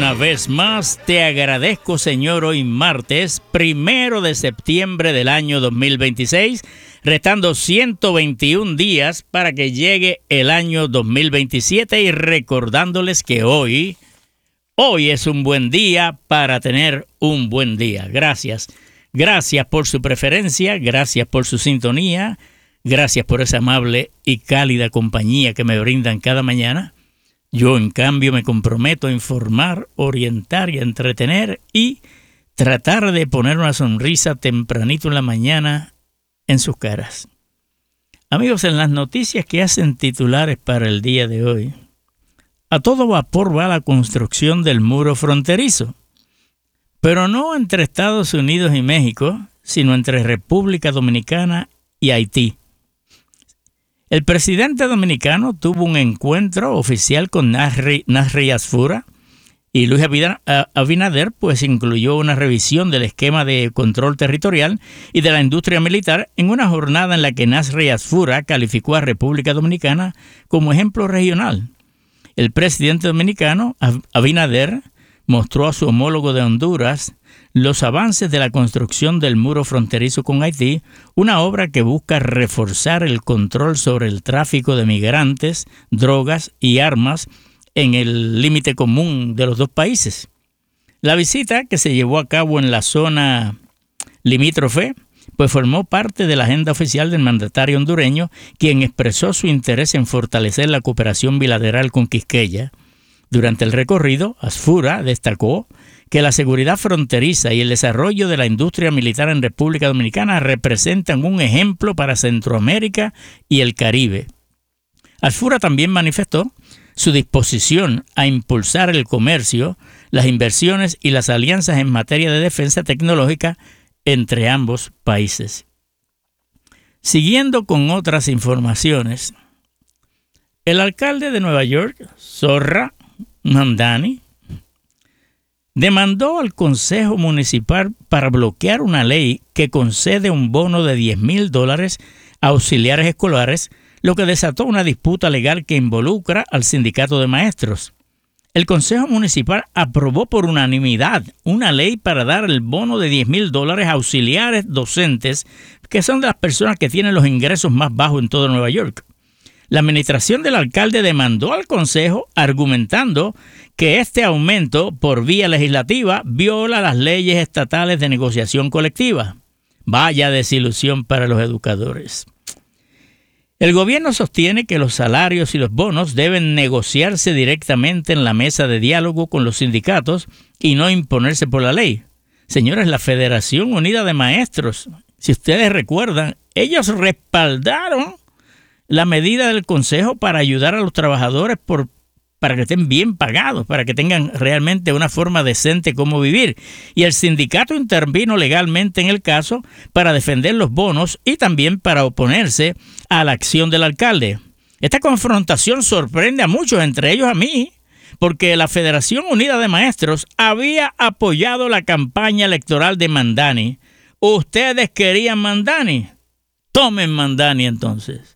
una vez más te agradezco, Señor, hoy martes 1 de septiembre del año 2026, restando 121 días para que llegue el año 2027 y recordándoles que hoy es un buen día para tener un buen día. Gracias. Gracias por su preferencia, gracias por su sintonía, gracias por esa amable y cálida compañía que me brindan cada mañana. Yo, en cambio, me comprometo a informar, orientar y a entretener y tratar de poner una sonrisa tempranito en la mañana en sus caras. Amigos, en las noticias que hacen titulares para el día de hoy, a todo vapor va la construcción del muro fronterizo, pero no entre Estados Unidos y México, sino entre República Dominicana y Haití. El presidente dominicano tuvo un encuentro oficial con Nasri Asfura y Luis Abinader pues incluyó una revisión del esquema de control territorial y de la industria militar en una jornada en la que Nasri Asfura calificó a República Dominicana como ejemplo regional. El presidente dominicano, Abinader, mostró a su homólogo de Honduras los avances de la construcción del muro fronterizo con Haití, una obra que busca reforzar el control sobre el tráfico de migrantes, drogas y armas en el límite común de los dos países. La visita, que se llevó a cabo en la zona limítrofe, pues formó parte de la agenda oficial del mandatario hondureño, quien expresó su interés en fortalecer la cooperación bilateral con Quisqueya. Durante el recorrido, Asfura destacó que la seguridad fronteriza y el desarrollo de la industria militar en República Dominicana representan un ejemplo para Centroamérica y el Caribe. Asfura también manifestó su disposición a impulsar el comercio, las inversiones y las alianzas en materia de defensa tecnológica entre ambos países. Siguiendo con otras informaciones, el alcalde de Nueva York, Zohran Mamdani, demandó al Consejo Municipal para bloquear una ley que concede un bono de $10,000 a auxiliares escolares, lo que desató una disputa legal que involucra al sindicato de maestros. El Consejo Municipal aprobó por unanimidad una ley para dar el bono de $10,000 a auxiliares docentes, que son de las personas que tienen los ingresos más bajos en todo Nueva York. La administración del alcalde demandó al Consejo argumentando que este aumento por vía legislativa viola las leyes estatales de negociación colectiva. Vaya desilusión para los educadores. El gobierno sostiene que los salarios y los bonos deben negociarse directamente en la mesa de diálogo con los sindicatos y no imponerse por la ley. Señores, la Federación Unida de Maestros, si ustedes recuerdan, ellos respaldaron la medida del Consejo para ayudar a los trabajadores para que estén bien pagados, para que tengan realmente una forma decente como vivir. Y el sindicato intervino legalmente en el caso para defender los bonos y también para oponerse a la acción del alcalde. Esta confrontación sorprende a muchos, entre ellos a mí, porque la Federación Unida de Maestros había apoyado la campaña electoral de Mamdani. ¿Ustedes querían Mamdani? Tomen Mamdani entonces.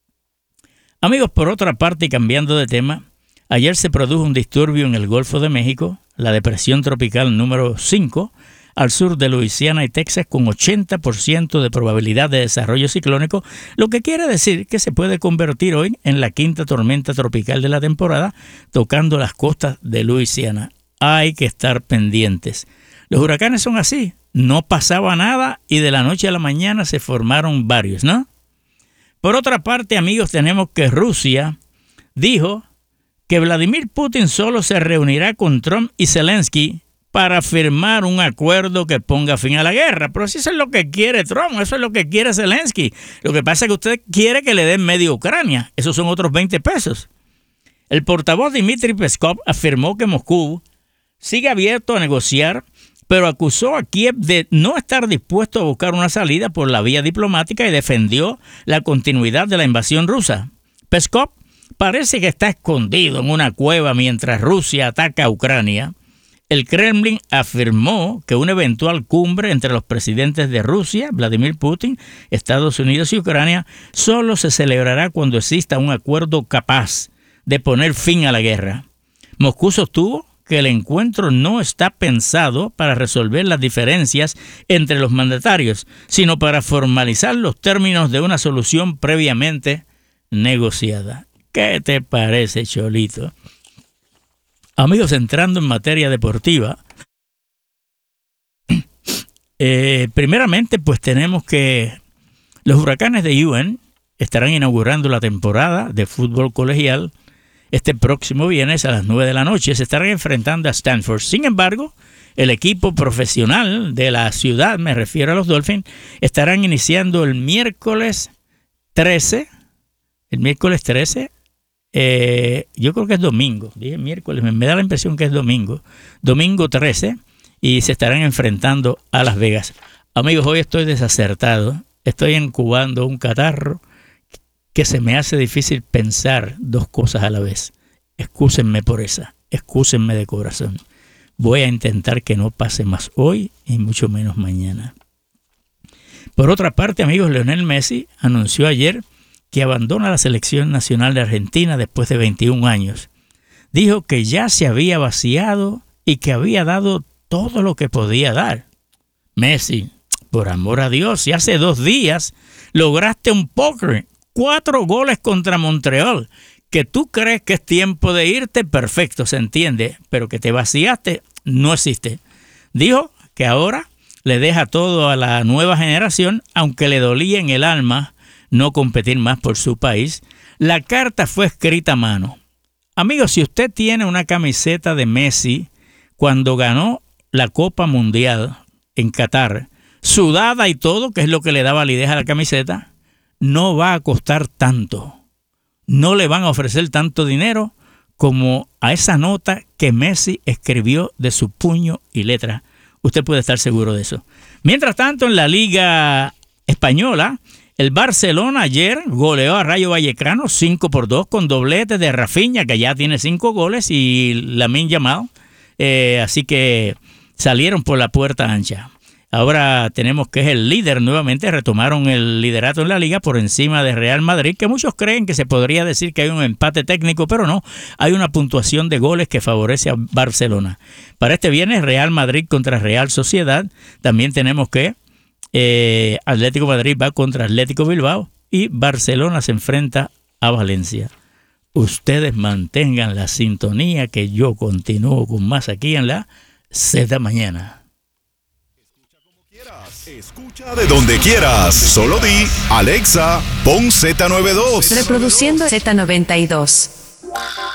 Amigos, por otra parte y cambiando de tema, ayer se produjo un disturbio en el Golfo de México, la depresión tropical número 5, al sur de Luisiana y Texas, con 80% de probabilidad de desarrollo ciclónico, lo que quiere decir que se puede convertir hoy en la quinta tormenta tropical de la temporada, tocando las costas de Luisiana. Hay que estar pendientes. Los huracanes son así, no pasaba nada y de la noche a la mañana se formaron varios, ¿no? Por otra parte, amigos, tenemos que Rusia dijo que Vladimir Putin solo se reunirá con Trump y Zelensky para firmar un acuerdo que ponga fin a la guerra. Pero si eso es lo que quiere Trump, eso es lo que quiere Zelensky. Lo que pasa es que usted quiere que le den medio Ucrania. Esos son otros 20 pesos. El portavoz Dmitry Peskov afirmó que Moscú sigue abierto a negociar, pero acusó a Kiev de no estar dispuesto a buscar una salida por la vía diplomática y defendió la continuidad de la invasión rusa. Peskov parece que está escondido en una cueva mientras Rusia ataca a Ucrania. El Kremlin afirmó que una eventual cumbre entre los presidentes de Rusia, Vladimir Putin, Estados Unidos y Ucrania solo se celebrará cuando exista un acuerdo capaz de poner fin a la guerra. Moscú sostuvo que el encuentro no está pensado para resolver las diferencias entre los mandatarios, sino para formalizar los términos de una solución previamente negociada. ¿Qué te parece, Cholito? Amigos, entrando en materia deportiva, primeramente pues tenemos que los Huracanes de UN estarán inaugurando la temporada de fútbol colegial este próximo viernes a las 9 de la noche. Se estarán enfrentando a Stanford. Sin embargo, el equipo profesional de la ciudad, me refiero a los Dolphins, estarán iniciando el miércoles 13. El miércoles 13, yo creo que es domingo. Dije miércoles, me da la impresión que es domingo. Domingo 13, y se estarán enfrentando a Las Vegas. Amigos, hoy estoy desacertado. Estoy incubando un catarro que se me hace difícil pensar dos cosas a la vez. Excúsenme por esa, excúsenme de corazón. Voy a intentar que no pase más hoy y mucho menos mañana. Por otra parte, amigos, Lionel Messi anunció ayer que abandona la selección nacional de Argentina después de 21 años. Dijo que ya se había vaciado y que había dado todo lo que podía dar. Messi, por amor a Dios, si hace 2 días lograste un póker, 4 goles contra Montreal, que tú crees que es tiempo de irte, perfecto, se entiende, pero que te vaciaste, no existe. Dijo que ahora le deja todo a la nueva generación, aunque le dolía en el alma no competir más por su país. La carta fue escrita a mano. Amigos, si usted tiene una camiseta de Messi cuando ganó la Copa Mundial en Qatar, sudada y todo, que es lo que le da validez a la camiseta, no va a costar tanto. No le van a ofrecer tanto dinero como a esa nota que Messi escribió de su puño y letra. Usted puede estar seguro de eso. Mientras tanto, en la Liga Española, el Barcelona ayer goleó a Rayo Vallecano 5-2 con doblete de Rafinha, que ya tiene 5 goles, y Lamine Yamal. Así que salieron por la puerta ancha. Ahora tenemos que es el líder nuevamente, retomaron el liderato en la liga por encima de Real Madrid, que muchos creen que se podría decir que hay un empate técnico, pero no, hay una puntuación de goles que favorece a Barcelona. Para este viernes, Real Madrid contra Real Sociedad. También tenemos que Atlético Madrid va contra Atlético Bilbao y Barcelona se enfrenta a Valencia. Ustedes mantengan la sintonía, que yo continúo con más aquí en la Z Mañana. Escucha de donde quieras. Solo di, Alexa, pon Z92. Reproduciendo Z92.